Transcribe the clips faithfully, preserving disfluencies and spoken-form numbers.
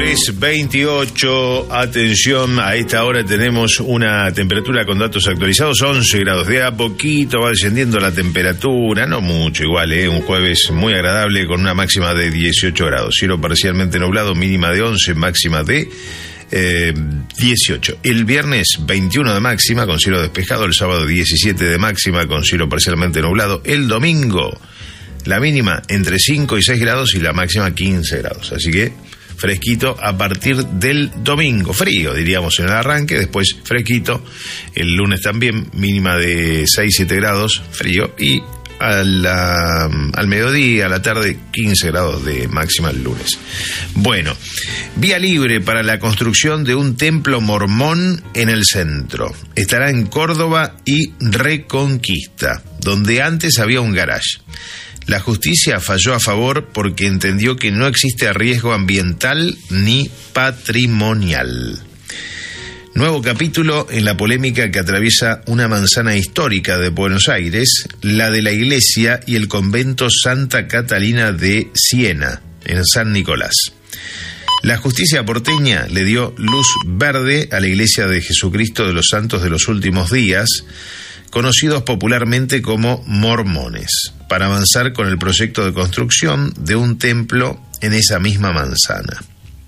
jueves veintiocho, atención, a esta hora tenemos una temperatura con datos actualizados, once grados, de a poquito va descendiendo la temperatura, no mucho igual, ¿eh? Un jueves muy agradable con una máxima de dieciocho grados, cielo parcialmente nublado, mínima de once, máxima de eh, dieciocho. El viernes veintiuno de máxima con cielo despejado, el sábado diecisiete de máxima con cielo parcialmente nublado, el domingo la mínima entre cinco y seis grados y la máxima quince grados, así que fresquito a partir del domingo, frío diríamos en el arranque, después fresquito, el lunes también mínima de seis siete grados, frío, y a la, al mediodía, a la tarde, quince grados de máxima el lunes. Bueno, vía libre para la construcción de un templo mormón en el centro. Estará en Córdoba y Reconquista, donde antes había un garage. La justicia falló a favor porque entendió que no existe riesgo ambiental ni patrimonial. Nuevo capítulo en la polémica que atraviesa una manzana histórica de Buenos Aires, la de la iglesia y el convento Santa Catalina de Siena, en San Nicolás. La justicia porteña le dio luz verde a la iglesia de Jesucristo de los Santos de los Últimos Días, conocidos popularmente como mormones, para avanzar con el proyecto de construcción de un templo en esa misma manzana.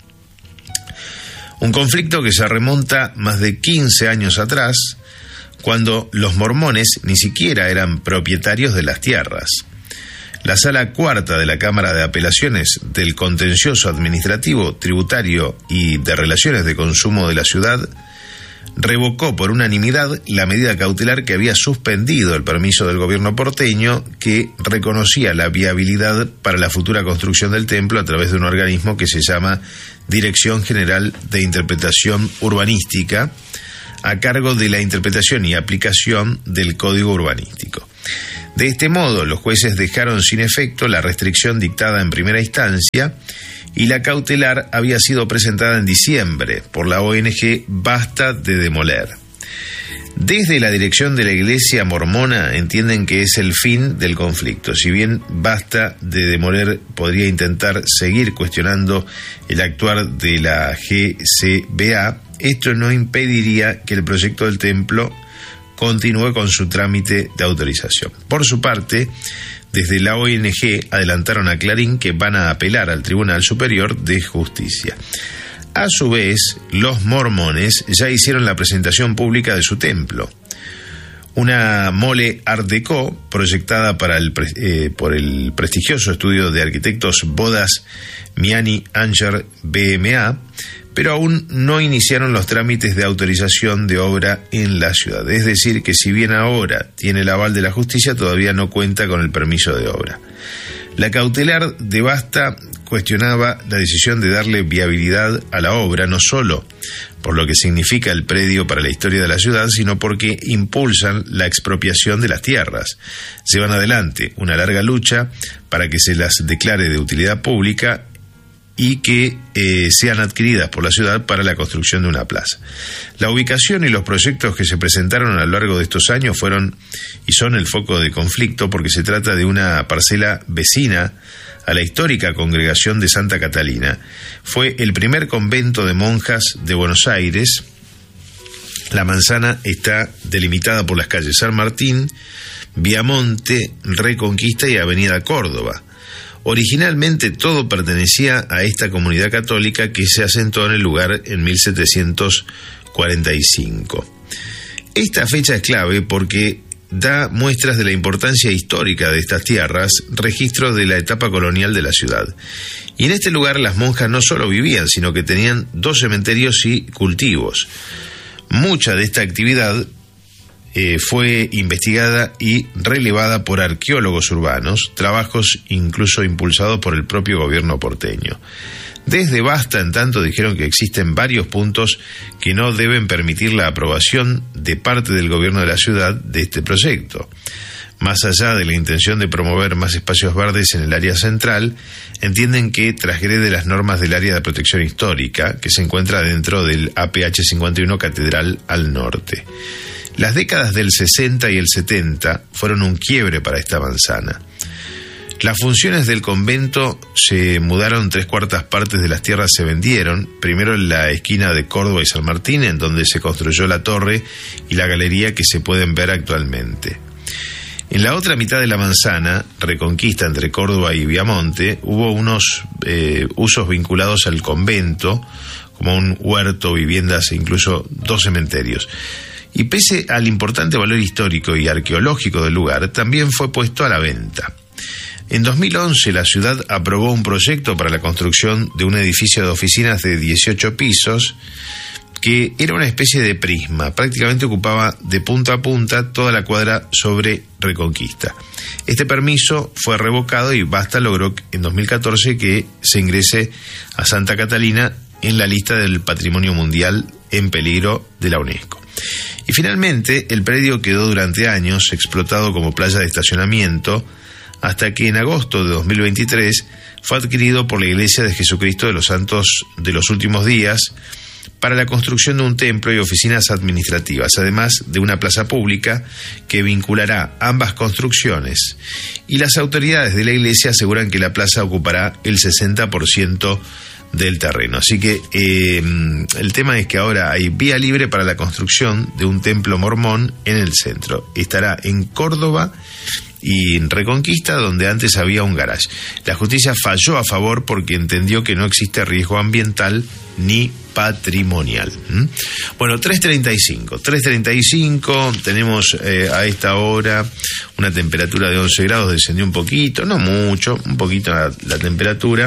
Un conflicto que se remonta más de quince años atrás, cuando los mormones ni siquiera eran propietarios de las tierras. La Sala Cuarta de la Cámara de Apelaciones del Contencioso Administrativo, Tributario y de Relaciones de Consumo de la ciudad revocó por unanimidad la medida cautelar que había suspendido el permiso del gobierno porteño que reconocía la viabilidad para la futura construcción del templo a través de un organismo que se llama Dirección General de Interpretación Urbanística, a cargo de la interpretación y aplicación del Código Urbanístico. De este modo, los jueces dejaron sin efecto la restricción dictada en primera instancia y la cautelar había sido presentada en diciembre por la O N G Basta de Demoler. Desde la dirección de la Iglesia Mormona entienden que es el fin del conflicto. Si bien Basta de Demoler podría intentar seguir cuestionando el actuar de la G C B A, esto no impediría que el proyecto del templo continúe con su trámite de autorización. Por su parte, desde la O N G adelantaron a Clarín que van a apelar al Tribunal Superior de Justicia. A su vez, los mormones ya hicieron la presentación pública de su templo. Una mole Art Deco, proyectada para el, eh, por el prestigioso estudio de arquitectos Bodas Miani Anger B M A, pero aún no iniciaron los trámites de autorización de obra en la ciudad. Es decir, que si bien ahora tiene el aval de la justicia, todavía no cuenta con el permiso de obra. La cautelar de Basta cuestionaba la decisión de darle viabilidad a la obra, no solo por lo que significa el predio para la historia de la ciudad, sino porque impulsan la expropiación de las tierras. Llevan adelante una larga lucha para que se las declare de utilidad pública y que eh, sean adquiridas por la ciudad para la construcción de una plaza. La ubicación y los proyectos que se presentaron a lo largo de estos años fueron y son el foco de conflicto porque se trata de una parcela vecina a la histórica congregación de Santa Catalina. Fue el primer convento de monjas de Buenos Aires. La manzana está delimitada por las calles San Martín, Viamonte, Reconquista y Avenida Córdoba. Originalmente todo pertenecía a esta comunidad católica que se asentó en el lugar en mil setecientos cuarenta y cinco. Esta fecha es clave porque da muestras de la importancia histórica de estas tierras, registro de la etapa colonial de la ciudad. Y en este lugar las monjas no solo vivían, sino que tenían dos cementerios y cultivos. Mucha de esta actividad Eh, fue investigada y relevada por arqueólogos urbanos, trabajos incluso impulsados por el propio gobierno porteño. Desde Basta, en tanto, dijeron que existen varios puntos que no deben permitir la aprobación de parte del gobierno de la ciudad de este proyecto. Más allá de la intención de promover más espacios verdes en el área central, entienden que transgrede las normas del área de protección histórica, que se encuentra dentro del A P H cincuenta y uno Catedral al norte. Las décadas del sesenta y el setenta fueron un quiebre para esta manzana. Las funciones del convento se mudaron, tres cuartas partes de las tierras se vendieron, primero en la esquina de Córdoba y San Martín, en donde se construyó la torre y la galería que se pueden ver actualmente. En la otra mitad de la manzana, Reconquista, entre Córdoba y Viamonte, hubo unos eh, usos vinculados al convento, como un huerto, viviendas e incluso dos cementerios. Y pese al importante valor histórico y arqueológico del lugar, también fue puesto a la venta. En dos mil once la ciudad aprobó un proyecto para la construcción de un edificio de oficinas de dieciocho pisos, que era una especie de prisma, prácticamente ocupaba de punta a punta toda la cuadra sobre Reconquista. Este permiso fue revocado y Basta logró en dos mil catorce que se ingrese a Santa Catalina en la lista del Patrimonio Mundial en Peligro de la UNESCO. Y finalmente el predio quedó durante años explotado como playa de estacionamiento, hasta que en agosto de dos mil veintitrés fue adquirido por la Iglesia de Jesucristo de los Santos de los Últimos Días para la construcción de un templo y oficinas administrativas, además de una plaza pública que vinculará ambas construcciones. Y las autoridades de la iglesia aseguran que la plaza ocupará el sesenta por ciento del terreno. Así que eh, el tema es que ahora hay vía libre para la construcción de un templo mormón en el centro. Estará en Córdoba y en Reconquista, donde antes había un garage. La justicia falló a favor porque entendió que no existe riesgo ambiental ni patrimonial. ¿Mm? Bueno, tres treinta y cinco, tres treinta y cinco, tenemos eh, a esta hora una temperatura de once grados, descendió un poquito, no mucho, un poquito la, la temperatura.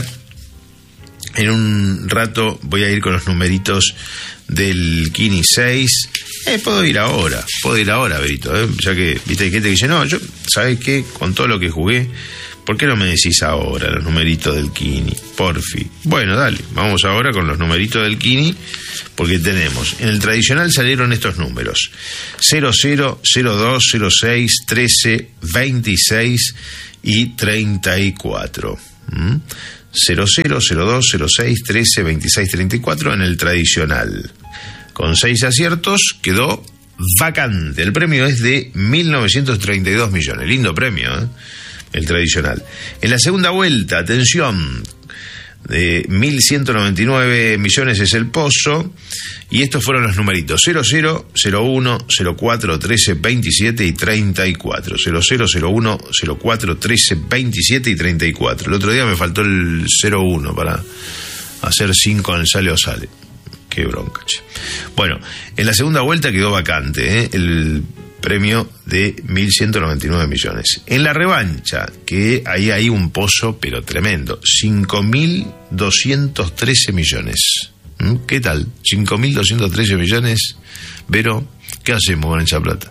En un rato voy a ir con los numeritos del Kini seis. Eh, puedo ir ahora, puedo ir ahora, Berito, eh, ya que, viste, hay gente que dice, no, yo, ¿sabes qué? Con todo lo que jugué, ¿por qué no me decís ahora los numeritos del Kini? Porfi. Bueno, dale, vamos ahora con los numeritos del Kini, porque tenemos, en el tradicional salieron estos números: cero cero, cero dos, cero seis, trece, veintiséis y treinta y cuatro. ¿Mm? cero cero, cero dos, cero seis, trece, veintiséis, treinta y cuatro en el tradicional. Con seis aciertos quedó vacante. El premio es de mil novecientos treinta y dos millones. Lindo premio, ¿eh? El tradicional. En la segunda vuelta, atención, de mil ciento noventa y nueve millones es el pozo. Y estos fueron los numeritos: cero cero, cero uno, cero cuatro, trece, veintisiete y treinta y cuatro. cero cero, cero uno, cero cuatro, trece, veintisiete y treinta y cuatro. El otro día me faltó el cero uno para hacer cinco en el sale o sale. Qué bronca, che. Bueno, en la segunda vuelta quedó vacante, ¿eh? El premio de mil ciento noventa y nueve millones. En la revancha, que ahí hay un pozo, pero tremendo, cinco mil doscientos trece millones. ¿Mm? ¿Qué tal? cinco mil doscientos trece millones. Pero, ¿qué hacemos con esa plata?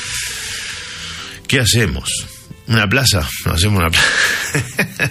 ¿Qué hacemos? ¿Una plaza? ¿No hacemos una plaza?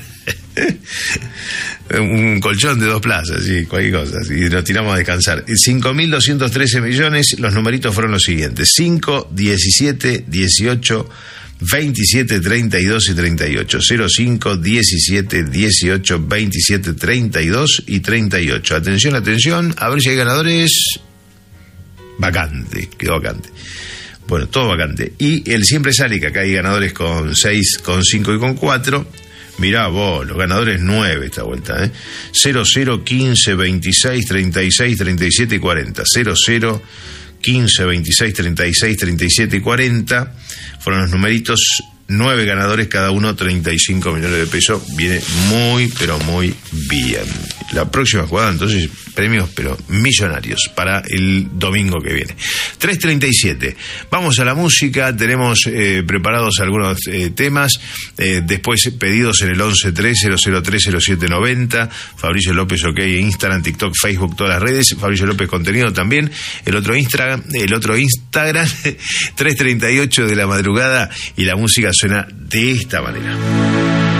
Un colchón de dos plazas, sí, cualquier cosa, y nos tiramos a descansar. cinco mil doscientos trece millones, los numeritos fueron los siguientes: cinco, diecisiete, dieciocho, veintisiete, treinta y dos y treinta y ocho. cero cinco, diecisiete, dieciocho, veintisiete, treinta y dos y treinta y ocho. Atención, atención, a ver si hay ganadores. Vacante, quedó vacante. Bueno, todo vacante. Y el siempre sale, que acá hay ganadores con seis, con cinco y con cuatro. Mirá vos, los ganadores nueve esta vuelta, ¿eh? cero cero, quince, veintiséis, treinta y seis, treinta y siete y cuarenta. cero cero, quince, veintiséis, treinta y seis, treinta y siete y cuarenta. Fueron los numeritos, nueve ganadores, cada uno treinta y cinco millones de pesos. Viene muy, pero muy bien. La próxima jugada, entonces, premios, pero millonarios, para el domingo que viene. tres treinta y siete. Vamos a la música, tenemos eh, preparados algunos eh, temas, eh, después pedidos en el once tres, cero cero tres, cero siete noventa. Fabricio López, ok, Instagram, TikTok, Facebook, todas las redes. Fabricio López Contenido también. El otro Instagram, el otro Instagram, tres treinta y ocho de la madrugada, y la música suena de esta manera.